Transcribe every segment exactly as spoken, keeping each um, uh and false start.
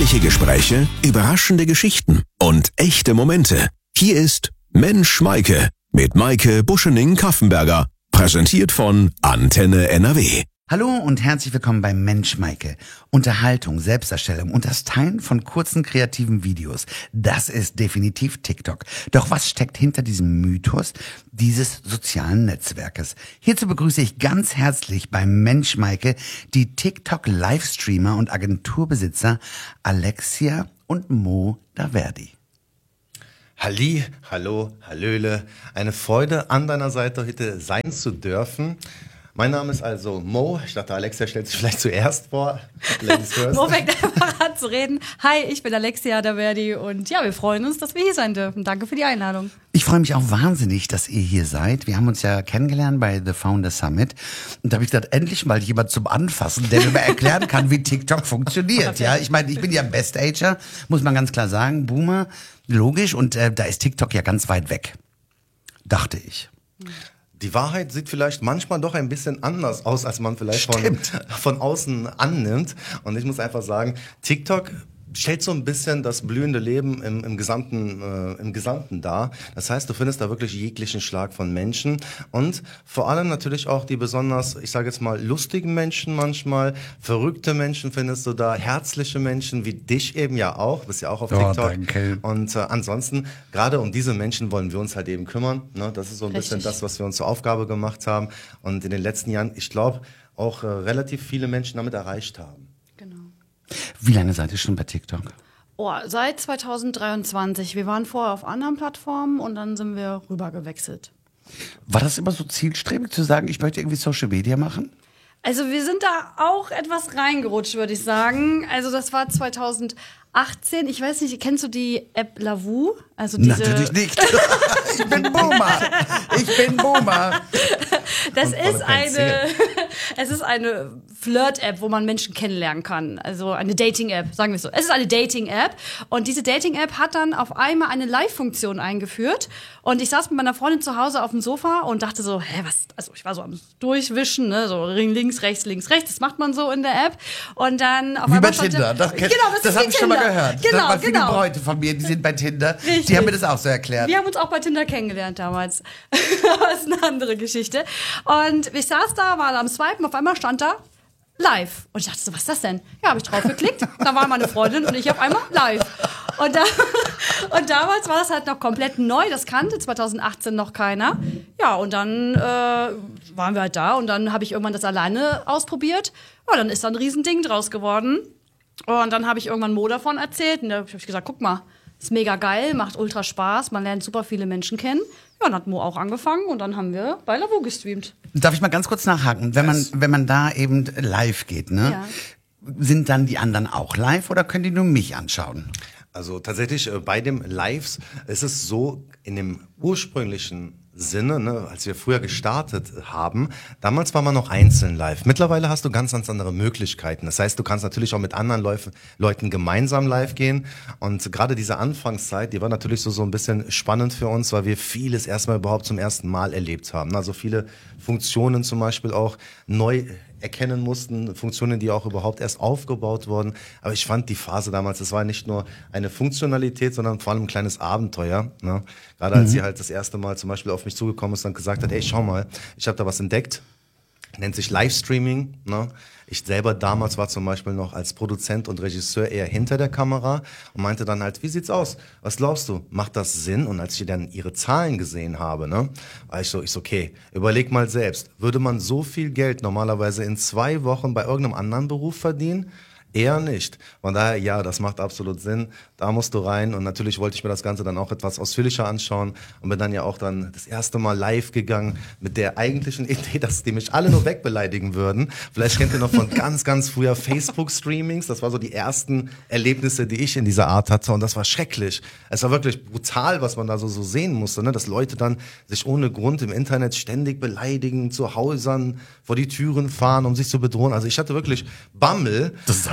Ehrliche Gespräche, überraschende Geschichten und echte Momente. Hier ist Mensch Maike mit Maike Buschening-Kaffenberger. Präsentiert von Antenne N R W. Hallo und herzlich willkommen bei Mensch Maike. Unterhaltung, Selbstdarstellung und das Teilen von kurzen kreativen Videos. Das ist definitiv TikTok. Doch was steckt hinter diesem Mythos dieses sozialen Netzwerkes? Hierzu begrüße ich ganz herzlich bei Mensch Maike die TikTok-Livestreamer und Agenturbesitzer Alexia und Mo Daverdi. Halli, hallo, hallöle. Eine Freude, an deiner Seite heute sein zu dürfen. Mein Name ist also Mo. Ich dachte, Alexia stellt sich vielleicht zuerst vor. Mo fängt einfach an zu reden. Hi, ich bin Alexia Daverdi und ja, wir freuen uns, dass wir hier sein dürfen. Danke für die Einladung. Ich freue mich auch wahnsinnig, dass ihr hier seid. Wir haben uns ja kennengelernt bei The Founder Summit und da habe ich gesagt, endlich mal jemand zum Anfassen, der mir mal erklären kann, wie TikTok funktioniert. Ja, ich meine, ich bin ja Best-Ager, muss man ganz klar sagen, Boomer, logisch, und äh, da ist TikTok ja ganz weit weg, dachte ich. Die Wahrheit sieht vielleicht manchmal doch ein bisschen anders aus, als man vielleicht von, von außen annimmt. Und ich muss einfach sagen, TikTok stellt so ein bisschen das blühende Leben im, im, gesamten, äh, im Gesamten dar. Das heißt, du findest da wirklich jeglichen Schlag von Menschen und vor allem natürlich auch die besonders, ich sage jetzt mal, lustigen Menschen manchmal, verrückte Menschen findest du da, herzliche Menschen wie dich eben ja auch, bist ja auch auf oh, TikTok. Danke. Und äh, ansonsten, gerade um diese Menschen wollen wir uns halt eben kümmern. Ne? Das ist so ein Richtig. bisschen das, was wir uns zur Aufgabe gemacht haben und in den letzten Jahren, ich glaube, auch äh, relativ viele Menschen damit erreicht haben. Wie lange seid ihr schon bei TikTok? Oh, seit zweitausenddreiundzwanzig. Wir waren vorher auf anderen Plattformen und dann sind wir rüber gewechselt. War das immer so zielstrebig zu sagen, ich möchte irgendwie Social Media machen? Also wir sind da auch etwas reingerutscht, würde ich sagen. Also das war zweitausendachtzehn. Ich weiß nicht, kennst du die App Lavu? Also diese Natürlich nicht. Ich bin Boomer. Ich bin Boomer. Das ist eine, es ist eine Flirt-App, wo man Menschen kennenlernen kann. Also eine Dating-App, sagen wir es so. Es ist eine Dating-App und diese Dating-App hat dann auf einmal eine Live-Funktion eingeführt und ich saß mit meiner Freundin zu Hause auf dem Sofa und dachte so, hä, was, also ich war so am Durchwischen, ne, so links, rechts, links, rechts, das macht man so in der App und dann auf Wie einmal bei Tinder, das, genau, das, das habe ich schon mal gehört. Genau, das genau. Viele Bräute von mir, die sind bei Tinder, Richtig. Die haben mir das auch so erklärt. Wir haben uns auch bei Tinder kennengelernt damals. Aber das ist eine andere Geschichte. Und ich saß da, war da am Swipen, auf einmal stand da live. Und ich dachte so, was ist das denn? Ja, habe ich drauf geklickt. Da war meine Freundin und ich auf einmal live. Und, da, und damals war das halt noch komplett neu. Das kannte zweitausendachtzehn noch keiner. Ja, und dann äh, waren wir halt da und dann habe ich irgendwann das alleine ausprobiert. Ja, dann ist da ein Riesending draus geworden. Und dann habe ich irgendwann Mo davon erzählt. Und da habe ich gesagt, guck mal, ist mega geil, macht ultra Spaß, man lernt super viele Menschen kennen. Ja, dann hat Mo auch angefangen und dann haben wir bei Lavu gestreamt. Darf ich mal ganz kurz nachhaken? Wenn man, wenn man da eben live geht, ne? Ja. Sind dann die anderen auch live oder können die nur mich anschauen? Also tatsächlich äh, bei dem Lives ist es so, in dem ursprünglichen Sinne, ne, als wir früher gestartet haben, damals war man noch einzeln live. Mittlerweile hast du ganz, ganz andere Möglichkeiten. Das heißt, du kannst natürlich auch mit anderen Leuf- Leuten gemeinsam live gehen. Und gerade diese Anfangszeit, die war natürlich so, so ein bisschen spannend für uns, weil wir vieles erstmal überhaupt zum ersten Mal erlebt haben. Also viele Funktionen zum Beispiel auch neu erkennen mussten, Funktionen, die auch überhaupt erst aufgebaut wurden. Aber ich fand die Phase damals, das war nicht nur eine Funktionalität, sondern vor allem ein kleines Abenteuer. Ne? Gerade als mhm. sie halt das erste Mal zum Beispiel auf mich zugekommen ist und gesagt hat, ey, schau mal, ich habe da was entdeckt, nennt sich Livestreaming. Ne? Ich selber damals war zum Beispiel noch als Produzent und Regisseur eher hinter der Kamera und meinte dann halt, wie sieht's aus? Was glaubst du? Macht das Sinn? Und als ich dann ihre Zahlen gesehen habe, ne, war ich so, ich so, okay, überleg mal selbst. Würde man so viel Geld normalerweise in zwei Wochen bei irgendeinem anderen Beruf verdienen? Eher nicht. Von daher, ja, das macht absolut Sinn. Da musst du rein. Und natürlich wollte ich mir das Ganze dann auch etwas ausführlicher anschauen und bin dann ja auch dann das erste Mal live gegangen mit der eigentlichen Idee, dass die mich alle nur wegbeleidigen würden. Vielleicht kennt ihr noch von ganz, ganz früher Facebook-Streamings. Das war so die ersten Erlebnisse, die ich in dieser Art hatte. Und das war schrecklich. Es war wirklich brutal, was man da so, so sehen musste, ne? Dass Leute dann sich ohne Grund im Internet ständig beleidigen, zu Häusern vor die Türen fahren, um sich zu bedrohen. Also ich hatte wirklich Bammel. Das ist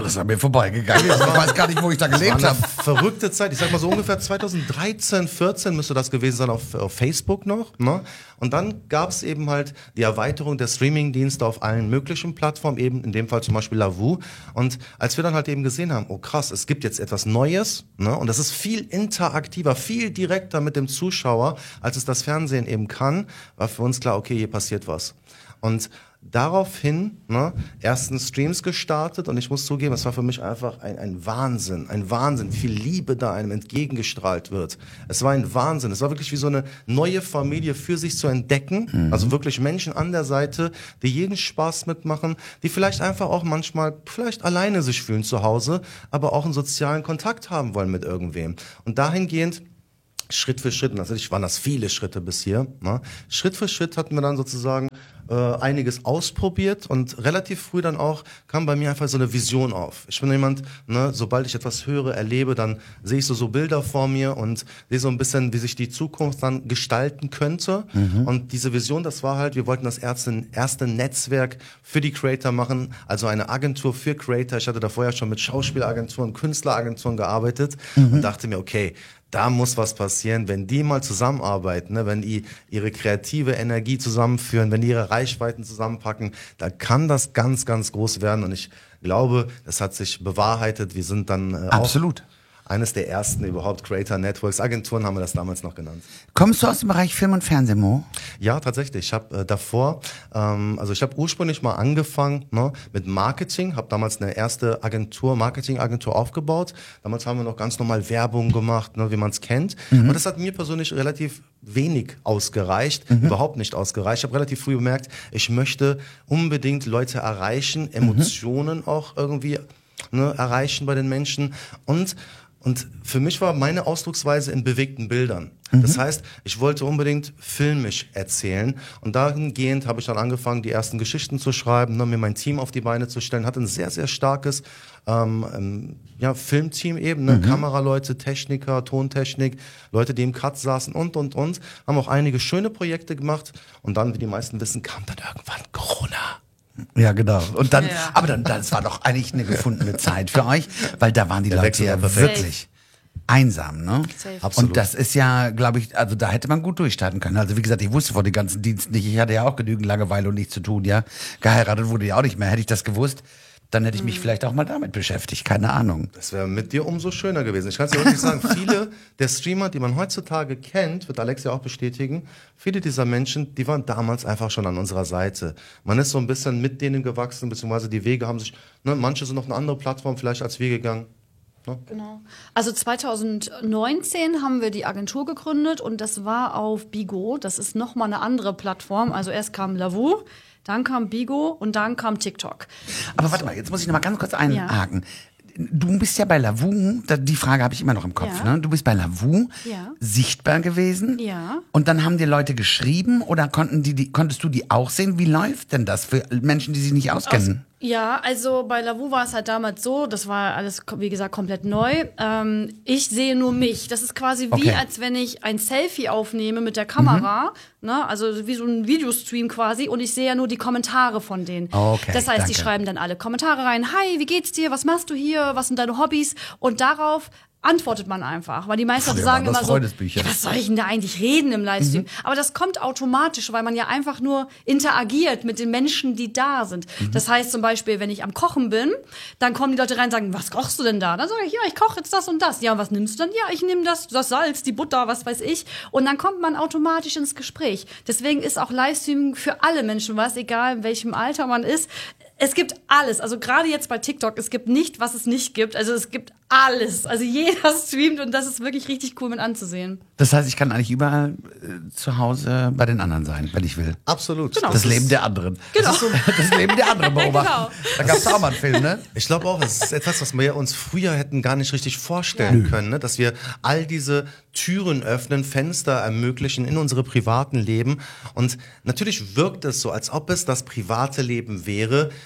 alles an mir vorbeigegangen. Ich weiß gar nicht, wo ich da gelebt War habe. eine verrückte Zeit. Ich sag mal so ungefähr zweitausenddreizehn, vierzehn müsste das gewesen sein auf, auf Facebook noch. Ne? Und dann gab es eben halt die Erweiterung der Streamingdienste auf allen möglichen Plattformen, eben in dem Fall zum Beispiel Lavu. Und als wir dann halt eben gesehen haben, oh krass, es gibt jetzt etwas Neues, ne? Und das ist viel interaktiver, viel direkter mit dem Zuschauer, als es das Fernsehen eben kann, war für uns klar, okay, hier passiert was. Und daraufhin, ne, ersten Streams gestartet und ich muss zugeben, es war für mich einfach ein, ein Wahnsinn, ein Wahnsinn, wie viel Liebe da einem entgegengestrahlt wird. Es war ein Wahnsinn, es war wirklich wie so eine neue Familie für sich zu entdecken, mhm. also wirklich Menschen an der Seite, die jeden Spaß mitmachen, die vielleicht einfach auch manchmal vielleicht alleine sich fühlen zu Hause, aber auch einen sozialen Kontakt haben wollen mit irgendwem. Und dahingehend Schritt für Schritt, natürlich waren das viele Schritte bis hier, ne? Schritt für Schritt hatten wir dann sozusagen äh, einiges ausprobiert und relativ früh dann auch kam bei mir einfach so eine Vision auf. Ich bin jemand, ne, sobald ich etwas höre, erlebe, dann sehe ich so, so Bilder vor mir und sehe so ein bisschen, wie sich die Zukunft dann gestalten könnte. Mhm. Und diese Vision, das war halt, wir wollten das erste, erste Netzwerk für die Creator machen, also eine Agentur für Creator. Ich hatte da vorher schon mit Schauspielagenturen, Künstleragenturen gearbeitet mhm. und dachte mir, okay, da muss was passieren, wenn die mal zusammenarbeiten, ne? Wenn die ihre kreative Energie zusammenführen, wenn die ihre Reichweiten zusammenpacken, da kann das ganz, ganz groß werden. Und ich glaube, das hat sich bewahrheitet. Wir sind dann äh, Absolut. auch eines der ersten überhaupt Creator Networks. Agenturen haben wir das damals noch genannt. Kommst du aus dem Bereich Film und Fernsehen, Mo? Ja, tatsächlich. Ich habe äh, davor, ähm, also ich habe ursprünglich mal angefangen ne, mit Marketing, habe damals eine erste Agentur, Marketingagentur aufgebaut. Damals haben wir noch ganz normal Werbung gemacht, ne, wie man es kennt. Mhm. Und das hat mir persönlich relativ wenig ausgereicht, mhm. überhaupt nicht ausgereicht. Ich habe relativ früh bemerkt, ich möchte unbedingt Leute erreichen, Emotionen mhm. auch irgendwie ne, erreichen bei den Menschen und Und für mich war meine Ausdrucksweise in bewegten Bildern. Mhm. Das heißt, ich wollte unbedingt filmisch erzählen. Und dahingehend habe ich dann angefangen, die ersten Geschichten zu schreiben, ne, mir mein Team auf die Beine zu stellen. Hatte ein sehr, sehr starkes ähm, ähm, ja, Filmteam eben. Ne? Mhm. Kameraleute, Techniker, Tontechnik, Leute, die im Cut saßen und, und, und. Haben auch einige schöne Projekte gemacht. Und dann, wie die meisten wissen, kam dann irgendwann Corona. Ja, genau. Und dann, Ja. aber dann, das war doch eigentlich eine gefundene Zeit für euch, weil da waren die Der Leute Wechsel ja war perfekt. wirklich einsam, ne? Safe. Absolut. Und das ist ja, glaube ich, also da hätte man gut durchstarten können. Also wie gesagt, ich wusste von den ganzen Diensten nicht. Ich hatte ja auch genügend Langeweile und nichts zu tun, ja. Geheiratet wurde ja auch nicht mehr. Hätte ich das gewusst, dann hätte ich mich vielleicht auch mal damit beschäftigt. Keine Ahnung. Das wäre mit dir umso schöner gewesen. Ich kann es dir wirklich sagen, viele der Streamer, die man heutzutage kennt, wird Alex ja auch bestätigen, viele dieser Menschen, die waren damals einfach schon an unserer Seite. Man ist so ein bisschen mit denen gewachsen, beziehungsweise die Wege haben sich, ne, manche sind auf eine andere Plattform vielleicht als wir gegangen. Ne? Genau. Also zweitausendneunzehn haben wir die Agentur gegründet und das war auf Bigo. Das ist nochmal eine andere Plattform. Also erst kam Lavu, dann kam Bigo und dann kam TikTok. Aber warte mal, jetzt muss ich noch mal ganz kurz einhaken. Du bist ja bei Lavu, da- die Frage habe ich immer noch im Kopf, Ja. ne? Du bist bei Lavu Ja. sichtbar gewesen. Ja. Und dann haben dir Leute geschrieben oder konnten die, die, konntest du die auch sehen? Wie läuft denn das für Menschen, die sich nicht auskennen? Ja, also bei Lavu war es halt damals so, das war alles, wie gesagt, komplett neu. Ähm, ich sehe nur mich. Das ist quasi wie, Okay. als wenn ich ein Selfie aufnehme mit der Kamera, ne? Also wie so ein Videostream quasi und ich sehe ja nur die Kommentare von denen. Okay, das heißt, die danke. schreiben dann alle Kommentare rein. Hi, wie geht's dir? Was machst du hier? Was sind deine Hobbys? Und darauf antwortet man einfach, weil die meisten Früher sagen waren das immer so, Freundesbücher. ja, was soll ich denn da eigentlich reden im Livestream? Aber das kommt automatisch, weil man ja einfach nur interagiert mit den Menschen, die da sind. Das heißt zum Beispiel, wenn ich am Kochen bin, dann kommen die Leute rein und sagen, was kochst du denn da? Dann sage ich, ja, ich koche jetzt das und das. Ja, und was nimmst du dann? Ja, ich nehme das, das Salz, die Butter, was weiß ich. Und dann kommt man automatisch ins Gespräch. Deswegen ist auch Livestreaming für alle Menschen was, egal in welchem Alter man ist. Es gibt alles, also gerade jetzt bei TikTok, es gibt nicht, was es nicht gibt. Also es gibt alles. Also jeder streamt und das ist wirklich richtig cool mit anzusehen. Das heißt, ich kann eigentlich überall äh, zu Hause bei den anderen sein, wenn ich will. Absolut. Genau. Das Leben der anderen. Genau. Das, ist so, das Leben der anderen beobachten. Genau. Da gab es auch mal einen Film, ne? Ich glaube auch, es ist etwas, was wir uns früher hätten gar nicht richtig vorstellen können, ne? Dass wir all diese Türen öffnen, Fenster ermöglichen in unsere privaten Leben. Und natürlich wirkt es so, als ob es das private Leben wäre,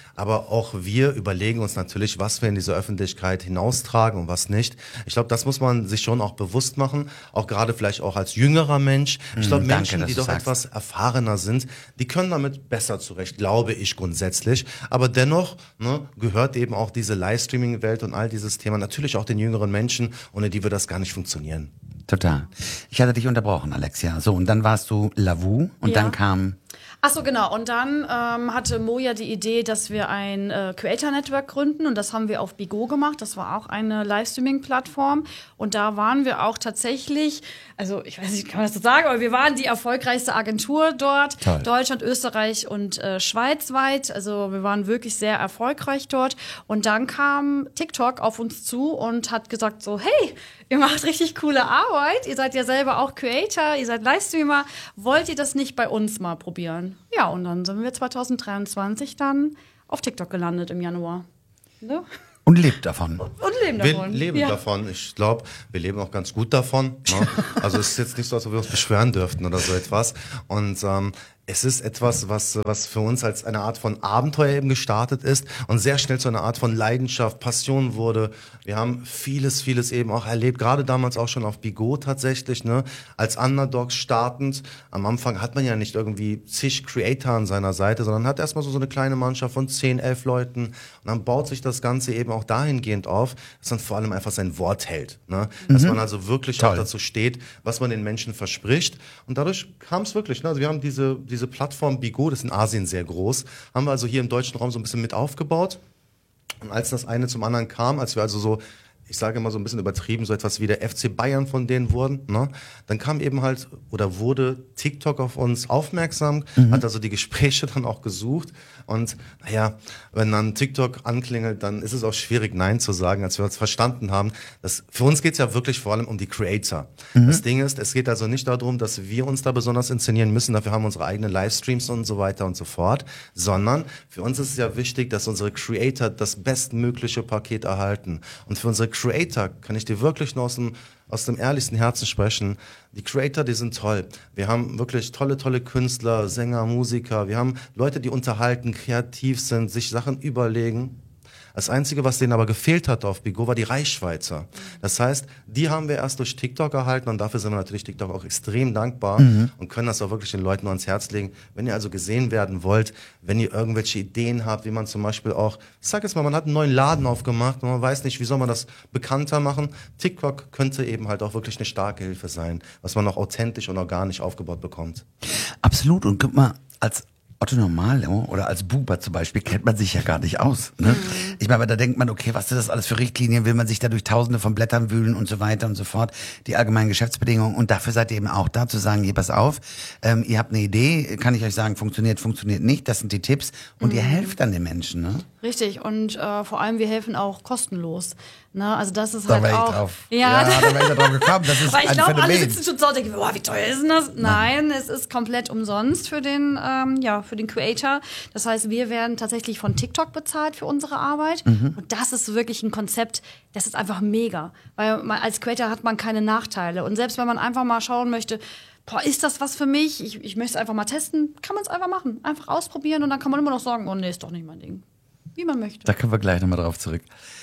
Aber auch wir überlegen uns natürlich, was wir in diese Öffentlichkeit hinaustragen und was nicht. Ich glaube, das muss man sich schon auch bewusst machen, auch gerade vielleicht auch als jüngerer Mensch. Ich glaube, Mm, Menschen, danke, die dass doch du etwas erfahrener sind, die können damit besser zurecht, glaube ich grundsätzlich. Aber dennoch ne, gehört eben auch diese Livestreaming-Welt und all dieses Thema natürlich auch den jüngeren Menschen, ohne die wird das gar nicht funktionieren. Total. Ich hatte dich unterbrochen, Alexia. So, und dann warst du Lavu und Ja. dann kam... Ach so, genau. Und dann ähm, hatte Moja die Idee, dass wir ein äh, Creator-Network gründen. Und das haben wir auf Bigo gemacht. Das war auch eine Livestreaming-Plattform. Und da waren wir auch tatsächlich, also ich weiß nicht, kann man das so sagen, aber wir waren die erfolgreichste Agentur dort. Toll. Deutschland, Österreich und äh, schweizweit. Also wir waren wirklich sehr erfolgreich dort. Und dann kam TikTok auf uns zu und hat gesagt so, hey, ihr macht richtig coole Arbeit. Ihr seid ja selber auch Creator, ihr seid Livestreamer. Wollt ihr das nicht bei uns mal probieren? Ja, und dann sind wir zwanzig dreiundzwanzig dann auf TikTok gelandet im Januar. Ne? Und lebt davon. Und leben Wir davon. leben ja. davon. Ich glaube, wir leben auch ganz gut davon. Ne? Also es ist jetzt nicht so, als ob wir uns beschweren dürften oder so etwas. Und ähm, es ist etwas, was, was für uns als eine Art von Abenteuer eben gestartet ist und sehr schnell zu einer Art von Leidenschaft, Passion wurde. Wir haben vieles, vieles eben auch erlebt, gerade damals auch schon auf Bigo tatsächlich, ne? Als Underdogs startend. Am Anfang hat man ja nicht irgendwie zig Creator an seiner Seite, sondern hat erstmal so, so eine kleine Mannschaft von zehn, elf Leuten und dann baut sich das Ganze eben auch dahingehend auf, dass man vor allem einfach sein Wort hält. Ne? Dass man also wirklich auch dazu steht, was man den Menschen verspricht und dadurch kam es wirklich. Ne? Also wir haben diese, diese Diese Plattform Bigo, das ist in Asien sehr groß, haben wir also hier im deutschen Raum so ein bisschen mit aufgebaut. Und als das eine zum anderen kam, als wir also so, ich sage immer so ein bisschen übertrieben, so etwas wie der F C Bayern von denen wurden, ne? Dann kam eben halt oder wurde TikTok auf uns aufmerksam, mhm. hat also die Gespräche dann auch gesucht und naja, wenn dann TikTok anklingelt, dann ist es auch schwierig Nein zu sagen, als wir uns verstanden haben. Das, für uns geht es ja wirklich vor allem um die Creator. Mhm. Das Ding ist, es geht also nicht darum, dass wir uns da besonders inszenieren müssen, dafür haben wir unsere eigenen Livestreams und so weiter und so fort, sondern für uns ist es ja wichtig, dass unsere Creator das bestmögliche Paket erhalten. Und für unsere Creator kann ich dir wirklich nur aus dem, aus dem ehrlichsten Herzen sprechen. Die Creator, die sind toll. Wir haben wirklich tolle, tolle Künstler, Sänger, Musiker. Wir haben Leute, die unterhalten, kreativ sind, sich Sachen überlegen. Das Einzige, was denen aber gefehlt hat auf Bigo, war die Reichweite. Das heißt, die haben wir erst durch TikTok erhalten und dafür sind wir natürlich TikTok auch extrem dankbar mhm. und können das auch wirklich den Leuten ans Herz legen. Wenn ihr also gesehen werden wollt, wenn ihr irgendwelche Ideen habt, wie man zum Beispiel auch, ich sag jetzt mal, man hat einen neuen Laden aufgemacht und man weiß nicht, wie soll man das bekannter machen. TikTok könnte eben halt auch wirklich eine starke Hilfe sein, was man auch authentisch und organisch aufgebaut bekommt. Absolut. Und guck mal, als Otto Normalo oder als Buber zum Beispiel kennt man sich ja gar nicht aus. Ne? Mhm. Ich meine, da denkt man, okay, was sind das alles für Richtlinien? Will man sich da durch tausende von Blättern wühlen und so weiter und so fort? Die allgemeinen Geschäftsbedingungen. Und dafür seid ihr eben auch da, zu sagen, hier, pass auf, ähm, ihr habt eine Idee, kann ich euch sagen, funktioniert, funktioniert nicht. Das sind die Tipps. Und mhm. ihr helft dann den Menschen. Ne? Richtig. Und äh, vor allem, wir helfen auch kostenlos. Ne? Also das ist da halt war ich auch... drauf. Ja, ja da wäre ich drauf gekommen. Das ist weil ich ein glaube, alle Phänomen. sitzen schon so und denken, boah, wie teuer ist denn das? Nein, Nein es ist komplett umsonst für den, ähm, ja, für den Creator. Das heißt, wir werden tatsächlich von TikTok bezahlt für unsere Arbeit. Mhm. Und das ist wirklich ein Konzept, das ist einfach mega. Weil man, als Creator hat man keine Nachteile. Und selbst wenn man einfach mal schauen möchte, boah, ist das was für mich? Ich, ich möchte es einfach mal testen. Kann man es einfach machen. Einfach ausprobieren und dann kann man immer noch sagen, oh nee, ist doch nicht mein Ding. Wie man möchte. Da kommen wir gleich nochmal drauf zurück.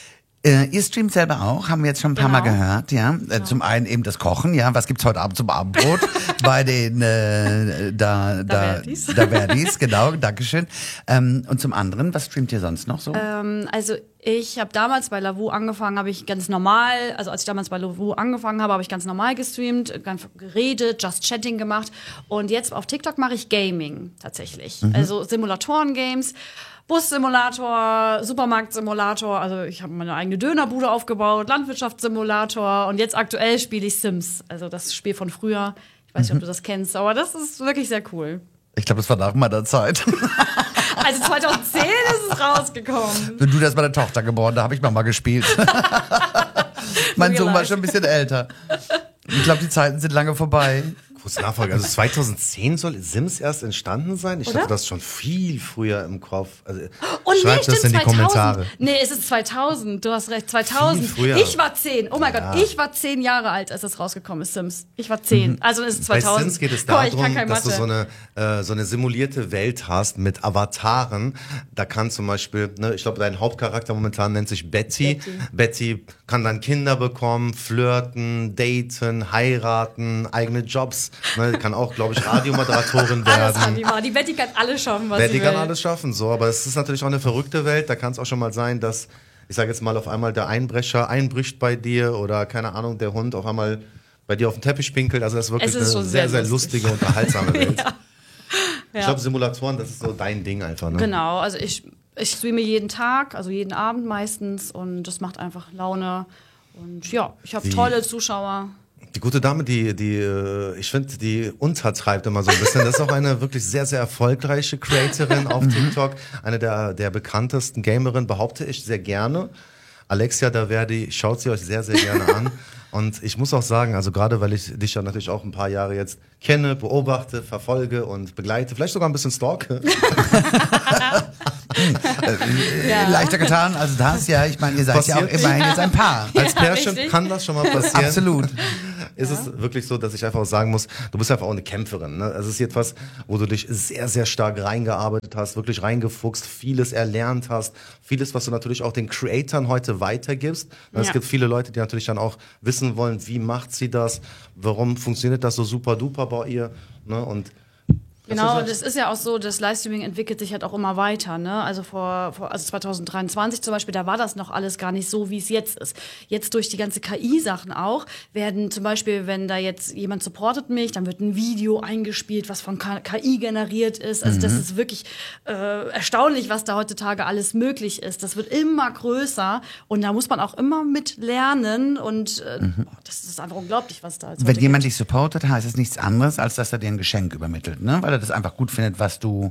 Äh, ihr streamt selber auch, haben wir jetzt schon ein paar Genau. Mal gehört, ja. Äh, genau. Zum einen eben das Kochen, ja. Was gibt's heute Abend zum Abendbrot? Bei den äh, da, da, Verdis. da Verdis, genau, Dankeschön. Ähm, und zum anderen, was streamt ihr sonst noch so? Ähm, also ich habe damals bei Lavu angefangen, habe ich ganz normal, also als ich damals bei Lavu angefangen habe, habe ich ganz normal gestreamt, ganz geredet, Just Chatting gemacht. Und jetzt auf TikTok mache ich Gaming tatsächlich. Mhm. Also Simulatoren-Games. Bus-Simulator, Supermarkt-Simulator, also ich habe meine eigene Dönerbude aufgebaut, Landwirtschaftssimulator und jetzt aktuell spiele ich Sims, also das Spiel von früher. Ich weiß nicht, ob du das kennst, aber das ist wirklich sehr cool. Ich glaube, das war nach meiner Zeit. Also zweitausendzehn ist es rausgekommen. Bin du das meine Tochter geboren, da habe ich mal mal gespielt. Mein Sohn war schon ein bisschen älter. Ich glaube, die Zeiten sind lange vorbei. Kurz Nachfrage, also zweitausendzehn soll Sims erst entstanden sein? Ich Oder? hatte das schon viel früher im Kopf. Also, Und nee, schreibt das stimmt, in die Kommentare. Nee, es ist zweitausend. Du hast recht, zweitausend. Viel früher. Ich war zehn. Oh mein Ja. Gott, ich war zehn Jahre alt, als das rausgekommen ist, Sims. Ich war zehn. Also es ist Bei zweitausend. Sims geht es Boah, ich kann darum, kein dass du Mathe. so eine, äh, so eine simulierte Welt hast mit Avataren. Da kann zum Beispiel, ne, ich glaube, dein Hauptcharakter momentan nennt sich Betty. Betty. Betty kann dann Kinder bekommen, flirten, daten, heiraten, eigene Jobs. Ne, kann auch, glaube ich, Radiomoderatorin Alles werden. Anima. Die Betty kann alles schaffen, was Betty sie will. kann alles schaffen, so. Aber es ist natürlich auch eine verrückte Welt. Da kann es auch schon mal sein, dass, ich sage jetzt mal, auf einmal der Einbrecher einbricht bei dir oder, keine Ahnung, der Hund auf einmal bei dir auf den Teppich pinkelt. Also das ist wirklich Es ist eine schon sehr, sehr sehr lustig. lustige, unterhaltsame Welt. Ja. Ich Ja. glaube, Simulatoren, das ist so dein Ding einfach, ne? Genau, also ich, ich streame jeden Tag, also jeden Abend meistens und das macht einfach Laune. Und ja, ich habe Die- tolle Zuschauer. Die gute Dame, die, die, äh, ich finde, die untertreibt immer so ein bisschen. Das ist auch eine wirklich sehr, sehr erfolgreiche Creatorin auf TikTok. Eine der, der bekanntesten Gamerinnen, behaupte ich sehr gerne. Alexia Daverdi, schaut sie euch sehr, sehr gerne an. Und ich muss auch sagen, also gerade weil ich dich ja natürlich auch ein paar Jahre jetzt kenne, beobachte, verfolge und begleite, vielleicht sogar ein bisschen stalke. Äh, Leichter getan, also das, ja, ich meine, ihr seid ja auch Passiert. immerhin jetzt ein Paar. Als Ja, Pärchen richtig. kann das schon mal passieren. Absolut. Ist es wirklich so, dass ich einfach auch sagen muss, du bist einfach auch eine Kämpferin. Ne? Es ist etwas, wo du dich sehr, sehr stark reingearbeitet hast, wirklich reingefuchst, vieles erlernt hast, vieles, was du natürlich auch den Creatoren heute weitergibst. Es Ja. gibt viele Leute, die natürlich dann auch wissen wollen, wie macht sie das, warum funktioniert das so super duper bei ihr. Ne? Und Genau, das das ist ja auch so, das Livestreaming entwickelt sich halt auch immer weiter, ne? Also vor, vor also zwanzig dreiundzwanzig zum Beispiel, da war das noch alles gar nicht so, wie es jetzt ist. Jetzt durch die ganze K I-Sachen auch, werden zum Beispiel, wenn da jetzt jemand supportet mich, dann wird ein Video eingespielt, was von K I generiert ist. Also das ist wirklich äh, erstaunlich, was da heutzutage alles möglich ist. Das wird immer größer und da muss man auch immer mit lernen und äh, oh, das ist einfach unglaublich, was da jetzt Wenn heute jemand gibt. dich supportet, heißt es nichts anderes, als dass er dir ein Geschenk übermittelt, ne? Weil er das einfach gut findet, was du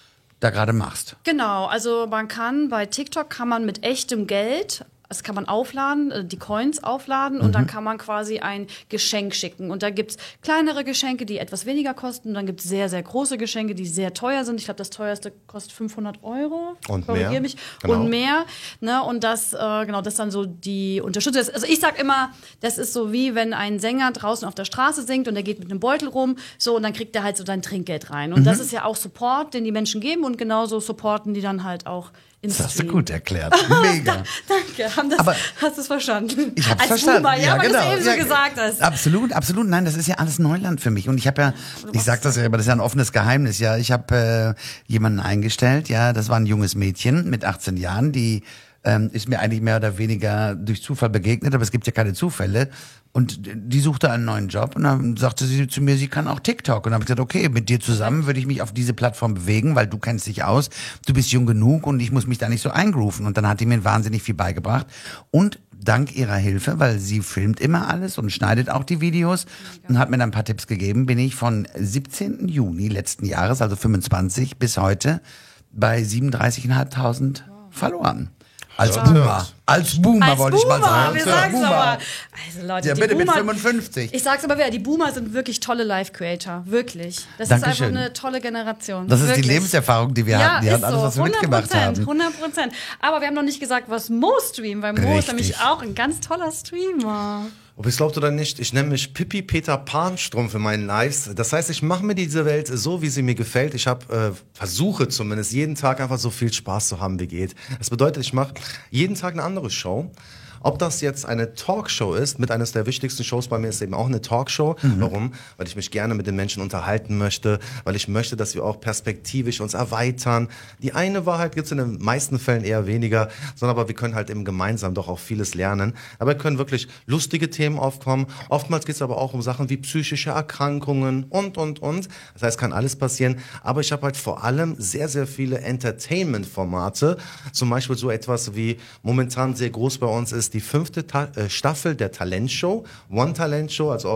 da gerade machst. Genau, also man kann bei TikTok kann man mit echtem Geld, das kann man aufladen, äh, die Coins aufladen und dann kann man quasi ein Geschenk schicken. Und da gibt's kleinere Geschenke, die etwas weniger kosten. Und dann gibt's sehr, sehr große Geschenke, die sehr teuer sind. Ich glaube, das teuerste kostet fünfhundert Euro. Und Korrigier mehr. mich. Genau. Und mehr. Ne? Und das, äh, genau, das dann so die Unterstützung. Das- Also ich sag immer, das ist so wie wenn ein Sänger draußen auf der Straße singt und der geht mit einem Beutel rum, so und dann kriegt er halt so sein Trinkgeld rein. Und das ist ja auch Support, den die Menschen geben und genauso supporten die dann halt auch im Das hast du Stream. gut erklärt. Mega. Danke, haben das, Aber- hast du es verstanden? Ich hab's Als verstanden. Boomer, ja, weil du es eben so Ja, gesagt hast. Absolut, absolut. Nein, das ist ja alles Neuland für mich. Und ich habe ja, ich sag das ja, aber das ist ja ein offenes Geheimnis. Ja, ich habe äh, jemanden eingestellt. Ja, das war ein junges Mädchen mit achtzehn Jahren, die ähm, ist mir eigentlich mehr oder weniger durch Zufall begegnet, aber es gibt ja keine Zufälle. Und die suchte einen neuen Job und dann sagte sie zu mir, sie kann auch TikTok. Und dann habe ich gesagt, okay, mit dir zusammen würde ich mich auf diese Plattform bewegen, weil du kennst dich aus, du bist jung genug und ich muss mich da nicht so eingrooven. Und dann hat die mir wahnsinnig viel beigebracht. Und dank ihrer Hilfe, weil sie filmt immer alles und schneidet auch die Videos und hat mir dann ein paar Tipps gegeben, bin ich von siebzehnten Juni letzten Jahres, also fünfundzwanzig, bis heute bei siebenunddreißigtausendfünfhundert Followern. Als Ja. Boomer. Als Boomer Als wollte ich mal Boomer, sagen. wir Als sagen es Boomer. aber. Also Leute, Ja, die bitte mit Boomer, fünfundfünfzig. Ich sag's aber wieder, die Boomer sind wirklich tolle Live-Creator. Wirklich. Das Dankeschön. ist einfach eine tolle Generation. Das ist wirklich. die Lebenserfahrung, die wir Ja, hatten. Die ist hat alles, so. was wir mitgemacht haben. hundert Prozent. Aber wir haben noch nicht gesagt, was Mo streamt, weil Mo ist Richtig. nämlich auch ein ganz toller Streamer. Ob ihr es glaubt oder nicht, ich nenne mich Pippi Peter Pan-Strumpf in meinen Lives. Das heißt, ich mache mir diese Welt so, wie sie mir gefällt. Ich habe äh, versuche zumindest jeden Tag einfach so viel Spaß zu haben, wie geht. Das bedeutet, ich mache jeden Tag eine andere Show. Ob das jetzt eine Talkshow ist, mit eines der wichtigsten Shows bei mir ist eben auch eine Talkshow. Mhm. Warum? Weil ich mich gerne mit den Menschen unterhalten möchte, weil ich möchte, dass wir auch perspektivisch uns erweitern. Die eine Wahrheit gibt es in den meisten Fällen eher weniger, sondern aber wir können halt eben gemeinsam doch auch vieles lernen. Aber wir können wirklich lustige Themen aufkommen. Oftmals geht es aber auch um Sachen wie psychische Erkrankungen und, und, und. Das heißt, kann alles passieren. Aber ich habe halt vor allem sehr, sehr viele Entertainment-Formate. Zum Beispiel so etwas wie momentan sehr groß bei uns ist die fünfte Ta- äh, Staffel der Talentshow, One Talent Show, also auch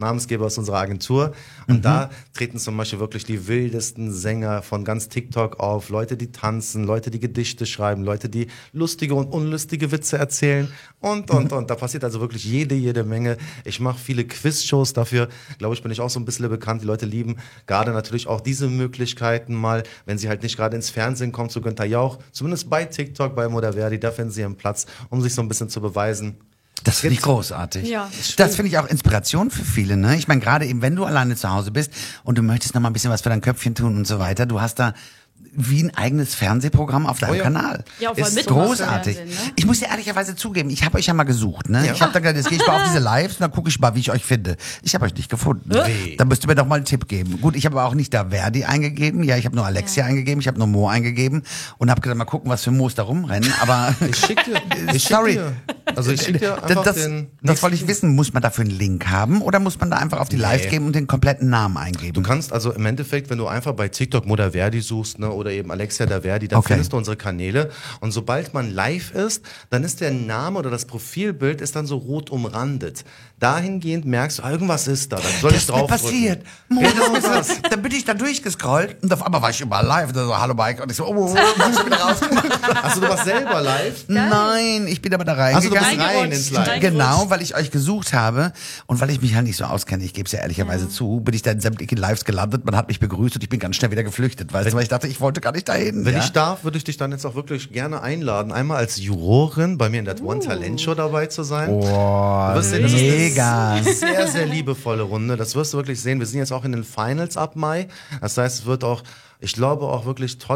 Namensgeber aus unserer Agentur. Und mhm. da treten zum Beispiel wirklich die wildesten Sänger von ganz TikTok auf. Leute, die tanzen, Leute, die Gedichte schreiben, Leute, die lustige und unlustige Witze erzählen und, und, und. Da passiert also wirklich jede, jede Menge. Ich mache viele Quizshows dafür. Glaube ich, bin ich auch so ein bisschen bekannt. Die Leute lieben gerade natürlich auch diese Möglichkeiten mal, wenn sie halt nicht gerade ins Fernsehen kommen, zu Günther Jauch, zumindest bei TikTok, bei Moderverdi, da finden sie ihren Platz, um sich so ein bisschen zu beweisen. Das finde ich großartig. Ja. Das finde ich auch Inspiration für viele, ne? Ich meine, gerade eben, wenn du alleine zu Hause bist und du möchtest noch mal ein bisschen was für dein Köpfchen tun und so weiter, du hast da wie ein eigenes Fernsehprogramm auf deinem oh ja. Kanal. Ja, voll ist mit großartig. Fernsehen, ne? Ich muss dir ehrlicherweise zugeben, ich habe euch ja mal gesucht, ne? Ja. Ich habe dann gedacht, jetzt gehe ich mal auf diese Lives und dann gucke ich mal, wie ich euch finde. Ich habe euch nicht gefunden. Nee. Da müsst ihr mir doch mal einen Tipp geben. Gut, ich habe aber auch nicht da Verdi eingegeben, ja, ich habe nur Alexia Ja. eingegeben, ich habe nur Mo eingegeben und habe gedacht, mal gucken, was für Moos da rumrennen, aber Ich schick dir, ich schick Sorry. dir, also ich schick dir einfach das, den das wollte ich nächsten- wissen. Muss man dafür einen Link haben oder muss man da einfach auf die Live Nee. gehen und den kompletten Namen eingeben? Du kannst also im Endeffekt, wenn du einfach bei TikTok Moderverdi suchst, ne, oder eben Alexia da Verdi, dann Okay. findest du unsere Kanäle. Und sobald man live ist, dann ist der Name oder das Profilbild ist dann so rot umrandet. Dahingehend merkst du, ah, irgendwas ist da. Dann soll Das ich ist mir drauf passiert. Mo, Genau das das. ist, dann bin ich da durchgescrollt und auf einmal war ich überall live. Und dann so, hallo Mike. Und ich so, oh, oh, oh, hab ich wieder rausgemacht. Also du warst selber live? Nein, ich bin aber da Also du bist reingegangen. rein ins Live. Genau, weil ich euch gesucht habe und weil ich mich halt nicht so auskenne, ich gebe es ja ehrlicherweise zu, bin ich da in sämtlichen Lives gelandet, man hat mich begrüßt und ich bin ganz schnell wieder geflüchtet, weißt du, weil ich dachte, ich wollte gar nicht dahin. Wenn ja? ich darf, würde ich dich dann jetzt auch wirklich gerne einladen, einmal als Jurorin bei mir in der One-Talent-Show dabei zu sein. Oh, Du wirst sehen, das ist mega. eine sehr, sehr liebevolle Runde. Das wirst du wirklich sehen. Wir sind jetzt auch in den Finals ab Mai. Das heißt, es wird auch, ich glaube, auch wirklich toll.